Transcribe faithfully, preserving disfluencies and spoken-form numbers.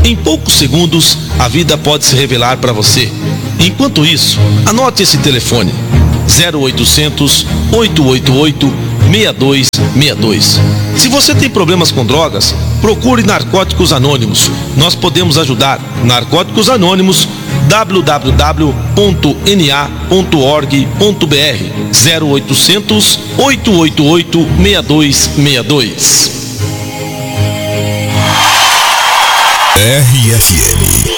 Em poucos segundos, a vida pode se revelar para você. Enquanto isso, anote esse telefone: zero oitocentos, oito oito oito, seis dois seis dois. Se você tem problemas com drogas, procure Narcóticos Anônimos. Nós podemos ajudar. Narcóticos Anônimos, w w w ponto n a ponto org ponto b r, zero oitocentos, oito oito oito, seis dois seis dois. R F M